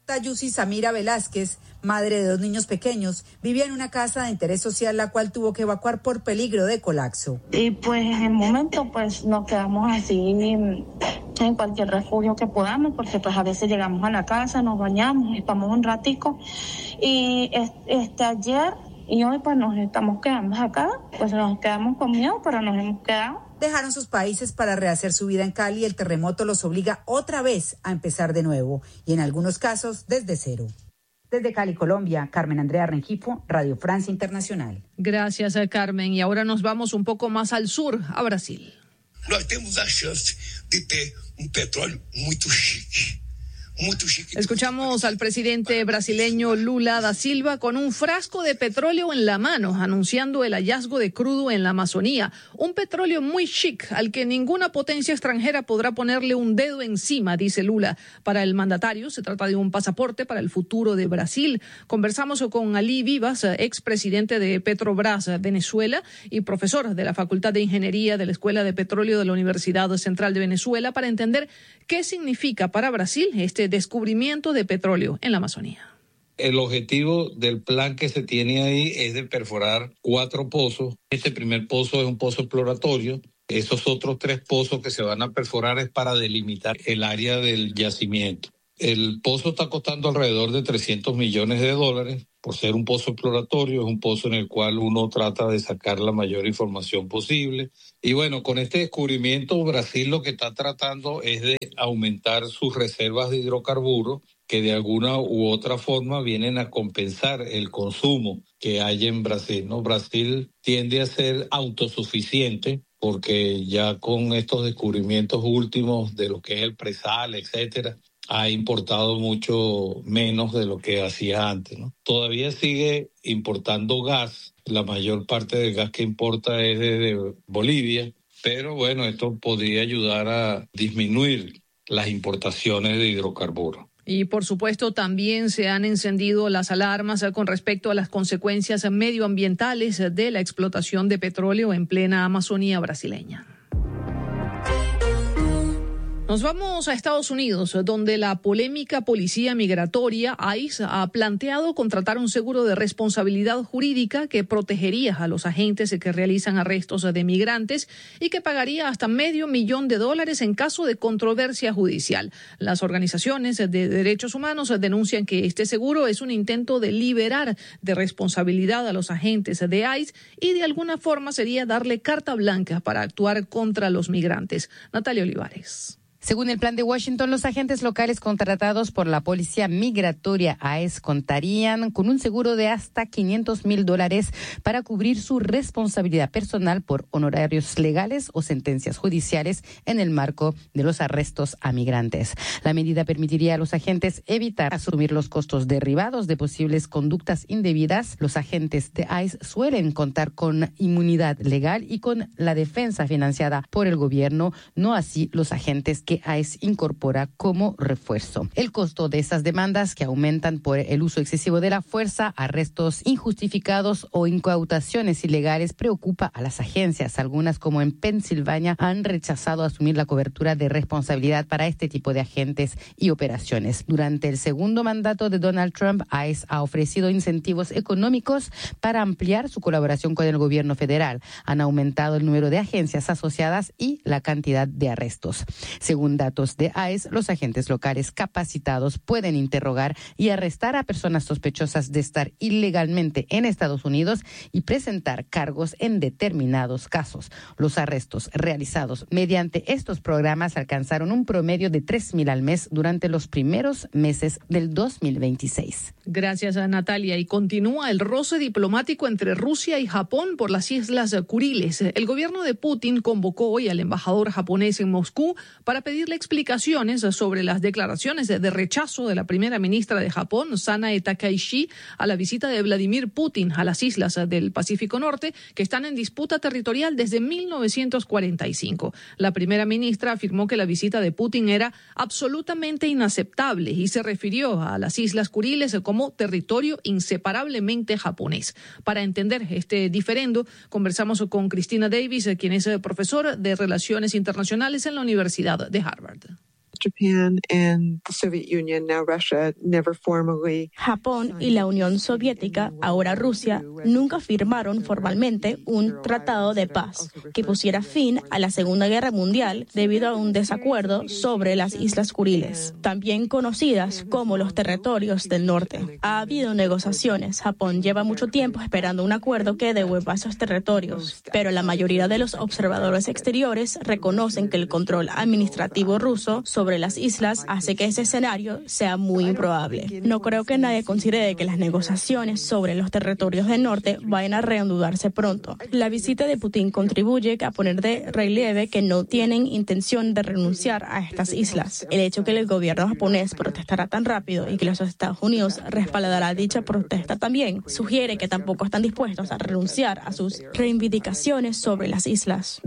Tayusi Samira Velázquez, madre de 2 niños pequeños, vivía en una casa de interés social la cual tuvo que evacuar por peligro de colapso. Y pues en el momento pues nos quedamos así en cualquier refugio que podamos, porque pues a veces llegamos a la casa, nos bañamos, estamos un ratico y ayer y hoy pues nos estamos quedando acá, pues nos quedamos con miedo, pero nos hemos quedado. Dejaron sus países para rehacer su vida en Cali. El terremoto los obliga otra vez a empezar de nuevo y en algunos casos desde cero. Desde Cali, Colombia, Carmen Andrea Rengifo, Radio Francia Internacional. Gracias, Carmen. Y ahora nos vamos un poco más al sur, a Brasil. Nós temos a chance de ter petróleo muito chique. Escuchamos al presidente brasileño Lula da Silva con un frasco de petróleo en la mano, anunciando el hallazgo de crudo en la Amazonía. Un petróleo muy chic, al que ninguna potencia extranjera podrá ponerle un dedo encima, dice Lula. Para el mandatario se trata de un pasaporte para el futuro de Brasil. Conversamos con Ali Vivas, expresidente de Petrobras Venezuela y profesor de la Facultad de Ingeniería de la Escuela de Petróleo de la Universidad Central de Venezuela, para entender qué significa para Brasil este descubrimiento de petróleo en la Amazonía. El objetivo del plan que se tiene ahí es de perforar 4 pozos. Este primer pozo es un pozo exploratorio. Esos otros 3 pozos que se van a perforar es para delimitar el área del yacimiento. El pozo está costando alrededor de $300 millones. Por ser un pozo exploratorio, es un pozo en el cual uno trata de sacar la mayor información posible. Y bueno, con este descubrimiento, Brasil lo que está tratando es de aumentar sus reservas de hidrocarburos, que de alguna u otra forma vienen a compensar el consumo que hay en Brasil, ¿no? Brasil tiende a ser autosuficiente, porque ya con estos descubrimientos últimos de lo que es el presal, etcétera, ha importado mucho menos de lo que hacía antes, ¿no? Todavía sigue importando gas. La mayor parte del gas que importa es de Bolivia, pero bueno, esto podría ayudar a disminuir las importaciones de hidrocarburos. Y por supuesto también se han encendido las alarmas con respecto a las consecuencias medioambientales de la explotación de petróleo en plena Amazonía brasileña. Nos vamos a Estados Unidos, donde la polémica policía migratoria ICE ha planteado contratar un seguro de responsabilidad jurídica que protegería a los agentes que realizan arrestos de migrantes y que pagaría hasta $500,000 en caso de controversia judicial. Las organizaciones de derechos humanos denuncian que este seguro es un intento de liberar de responsabilidad a los agentes de ICE y de alguna forma sería darle carta blanca para actuar contra los migrantes. Natalia Olivares. Según el plan de Washington, los agentes locales contratados por la policía migratoria ICE contarían con un seguro de hasta $500,000 para cubrir su responsabilidad personal por honorarios legales o sentencias judiciales en el marco de los arrestos a migrantes. La medida permitiría a los agentes evitar asumir los costos derivados de posibles conductas indebidas. Los agentes de ICE suelen contar con inmunidad legal y con la defensa financiada por el gobierno, no así los agentes que ICE incorpora como refuerzo. El costo de esas demandas, que aumentan por el uso excesivo de la fuerza, arrestos injustificados o incautaciones ilegales, preocupa a las agencias. Algunas, como en Pensilvania, han rechazado asumir la cobertura de responsabilidad para este tipo de agentes y operaciones. Durante el segundo mandato de Donald Trump, ICE ha ofrecido incentivos económicos para ampliar su colaboración con el gobierno federal. Han aumentado el número de agencias asociadas y la cantidad de arrestos. Según datos de ICE, los agentes locales capacitados pueden interrogar y arrestar a personas sospechosas de estar ilegalmente en Estados Unidos y presentar cargos en determinados casos. Los arrestos realizados mediante estos programas alcanzaron un promedio de 3,000 al mes durante los primeros meses del 2026. Gracias a Natalia. Y continúa el roce diplomático entre Rusia y Japón por las Islas Kuriles. El gobierno de Putin convocó hoy al embajador japonés en Moscú para pedirle explicaciones sobre las declaraciones de rechazo de la primera ministra de Japón, Sanae Takaishi, a la visita de Vladimir Putin a las islas del Pacífico Norte, que están en disputa territorial desde 1945. La primera ministra afirmó que la visita de Putin era absolutamente inaceptable y se refirió a las Islas Kuriles como territorio inseparablemente japonés. Para entender este diferendo, conversamos con Cristina Davis, quien es profesora de Relaciones Internacionales en la Universidad de Harvard. Japón y la Unión Soviética, ahora Rusia, nunca firmaron formalmente un tratado de paz que pusiera fin a la Segunda Guerra Mundial debido a un desacuerdo sobre las Islas Kuriles, también conocidas como los territorios del norte. Ha habido negociaciones. Japón lleva mucho tiempo esperando un acuerdo que devuelva esos territorios, pero la mayoría de los observadores exteriores reconocen que el control administrativo ruso sobre las islas hace que ese escenario sea muy improbable. No creo que nadie considere que las negociaciones sobre los territorios del norte vayan a reanudarse pronto. La visita de Putin contribuye a poner de relieve que no tienen intención de renunciar a estas islas. El hecho que el gobierno japonés protestará tan rápido y que los Estados Unidos respaldará dicha protesta también sugiere que tampoco están dispuestos a renunciar a sus reivindicaciones sobre las islas.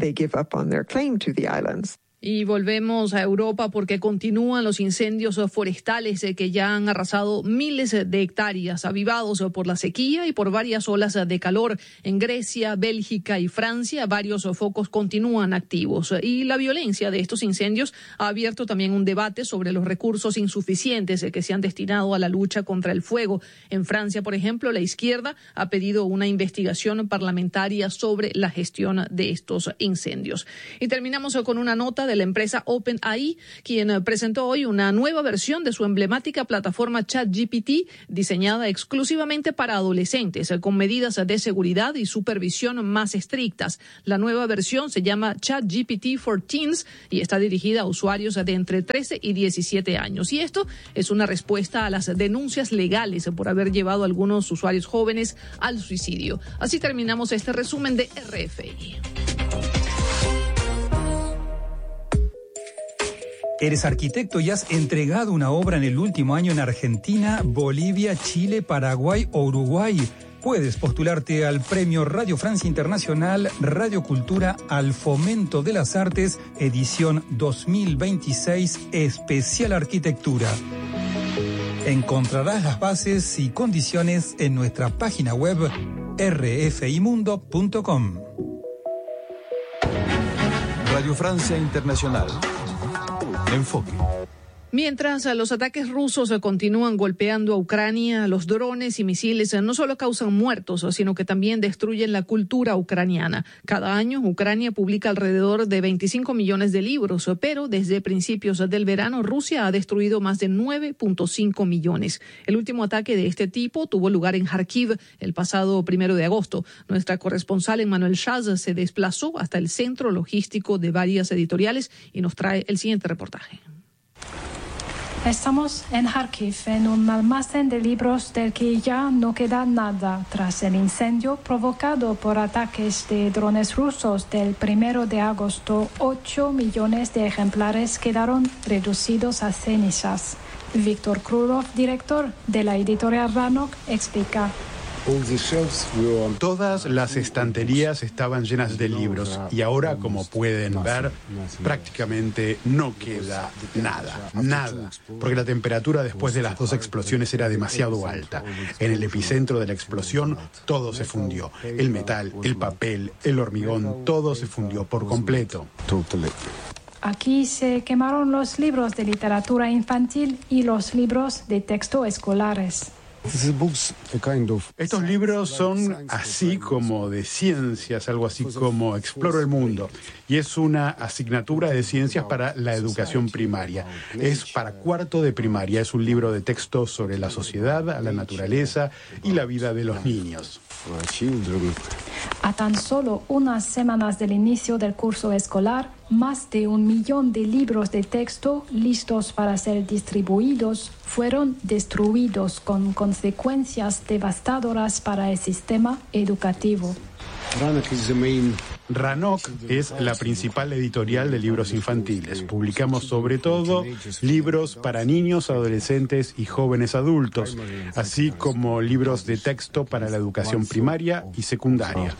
Y volvemos a Europa porque continúan los incendios forestales que ya han arrasado miles de hectáreas, avivados por la sequía y por varias olas de calor. En Grecia, Bélgica y Francia, varios focos continúan activos. Y la violencia de estos incendios ha abierto también un debate sobre los recursos insuficientes que se han destinado a la lucha contra el fuego. En Francia, por ejemplo, la izquierda ha pedido una investigación parlamentaria sobre la gestión de estos incendios. Y terminamos con una nota de la empresa OpenAI, quien presentó hoy una nueva versión de su emblemática plataforma ChatGPT, diseñada exclusivamente para adolescentes, con medidas de seguridad y supervisión más estrictas. La nueva versión se llama ChatGPT for Teens y está dirigida a usuarios de entre 13 y 17 años. Y esto es una respuesta a las denuncias legales por haber llevado a algunos usuarios jóvenes al suicidio. Así terminamos este resumen de RFI. Eres arquitecto y has entregado una obra en el último año en Argentina, Bolivia, Chile, Paraguay o Uruguay. Puedes postularte al Premio Radio Francia Internacional Radio Cultura al Fomento de las Artes, edición 2026, especial arquitectura. Encontrarás las bases y condiciones en nuestra página web rfimundo.com. Radio Francia Internacional. Enfoque. Mientras los ataques rusos continúan golpeando a Ucrania, los drones y misiles no solo causan muertos, sino que también destruyen la cultura ucraniana. Cada año Ucrania publica alrededor de 25 millones de libros, pero desde principios del verano Rusia ha destruido más de 9.5 millones. El último ataque de este tipo tuvo lugar en Kharkiv el pasado 1 de agosto. Nuestra corresponsal Emmanuel Chaz se desplazó hasta el centro logístico de varias editoriales y nos trae el siguiente reportaje. Estamos en Kharkiv, en un almacén de libros del que ya no queda nada tras el incendio provocado por ataques de drones rusos del 1 de agosto. 8 millones de ejemplares quedaron reducidos a cenizas. Víctor Krulov, director de la editorial Ranok, explica. Todas las estanterías estaban llenas de libros y ahora, como pueden ver, prácticamente no queda nada, porque la temperatura después de las 2 explosiones era demasiado alta. En el epicentro de la explosión todo se fundió, el metal, el papel, el hormigón, todo se fundió por completo. Aquí se quemaron los libros de literatura infantil y los libros de texto escolares. Estos libros son así como de ciencias, algo así como Exploro el Mundo, y es una asignatura de ciencias para la educación primaria. Es para 4º de primaria, es un libro de texto sobre la sociedad, la naturaleza y la vida de los niños. A tan solo unas semanas del inicio del curso escolar, más de 1 millón de libros de texto listos para ser distribuidos fueron destruidos con consecuencias devastadoras para el sistema educativo. Ranok es la principal editorial de libros infantiles. Publicamos sobre todo libros para niños, adolescentes y jóvenes adultos, así como libros de texto para la educación primaria y secundaria.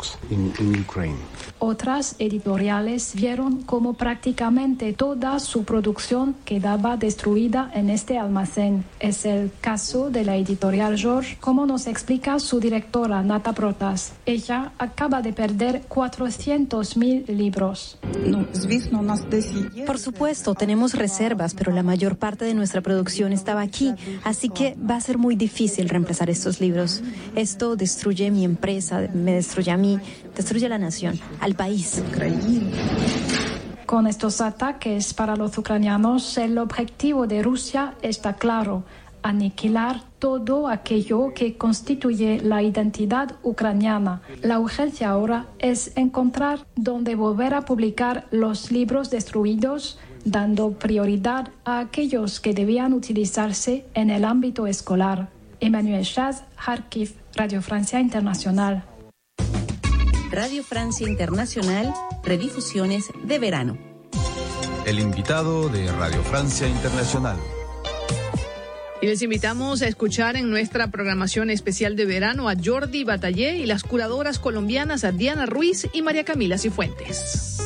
Otras editoriales vieron cómo prácticamente toda su producción quedaba destruida en este almacén. Es el caso de la editorial George, como nos explica su directora Nata Protas. Ella acaba de perder 4 400.000 libros. Por supuesto, tenemos reservas, pero la mayor parte de nuestra producción estaba aquí, así que va a ser muy difícil reemplazar estos libros. Esto destruye mi empresa, me destruye a mí, destruye a la nación, al país. Con estos ataques para los ucranianos, el objetivo de Rusia está claro: aniquilar todo aquello que constituye la identidad ucraniana. La urgencia ahora es encontrar dónde volver a publicar los libros destruidos, dando prioridad a aquellos que debían utilizarse en el ámbito escolar. Emmanuel Chaz, Kharkiv, Radio Francia Internacional. Radio Francia Internacional, redifusiones de verano. El invitado de Radio Francia Internacional. Y les invitamos a escuchar en nuestra programación especial de verano a Jordi Batallé y las curadoras colombianas a Diana Ruiz y María Camila Cifuentes.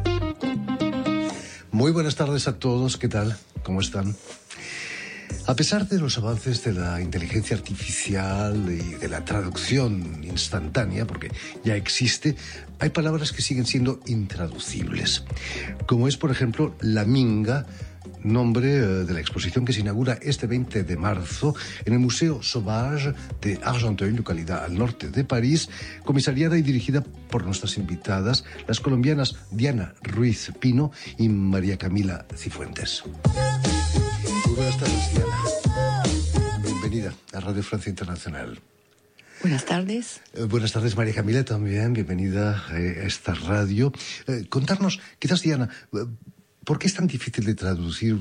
Muy buenas tardes a todos, ¿qué tal? ¿Cómo están? A pesar de los avances de la inteligencia artificial y de la traducción instantánea, porque ya existe, hay palabras que siguen siendo intraducibles, como es, por ejemplo, la minga, nombre de la exposición que se inaugura este 20 de marzo en el Museo Sauvage de Argenteuil, localidad al norte de París, comisariada y dirigida por nuestras invitadas, las colombianas Diana Ruiz Pino y María Camila Cifuentes. Muy buenas tardes, Diana. Bienvenida a Radio Francia Internacional. Buenas tardes. Buenas tardes, María Camila, también. Bienvenida a esta radio. Contarnos, quizás, Diana, ¿por qué es tan difícil de traducir